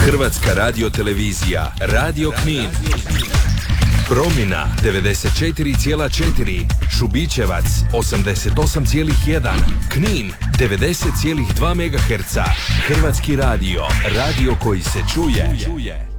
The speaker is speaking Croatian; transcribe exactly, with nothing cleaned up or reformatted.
Hrvatska radiotelevizija, Radio Knin. Promjena devedeset četiri zarez četiri, Šubićevac osamdeset osam zarez jedan, Knin devedeset zarez dva megaherca. Hrvatski radio, radio koji se čuje.